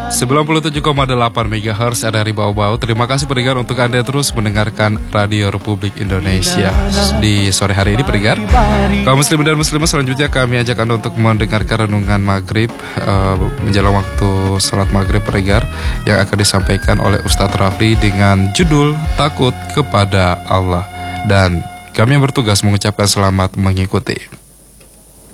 97,8 MHz dari Bau-Bau. Terima kasih pendengar untuk Anda terus mendengarkan Radio Republik Indonesia. Di sore hari ini pendengar, kaum muslim dan muslimah, selanjutnya kami ajak Anda untuk mendengarkan renungan maghrib menjelang waktu salat maghrib pendengar, yang akan disampaikan oleh Ustadz Rafli dengan judul Takut Kepada Allah. Dan kami yang bertugas mengucapkan selamat mengikuti.